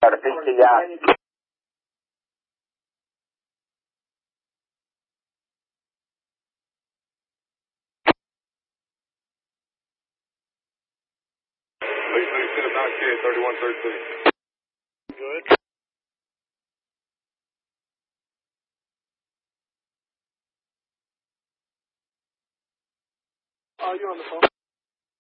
to PTI. Please sit at 9K 3113. Good. Are you on the phone?